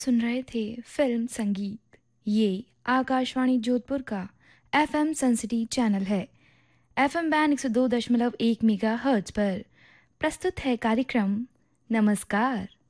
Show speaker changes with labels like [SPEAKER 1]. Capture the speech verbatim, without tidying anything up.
[SPEAKER 1] सुन रहे थे फिल्म संगीत। ये आकाशवाणी जोधपुर का एफएम सनसिटी चैनल है। एफएम बैंड एक सौ दो दशमलव एक मेगा हर्ट्ज पर प्रस्तुत है कार्यक्रम नमस्कार।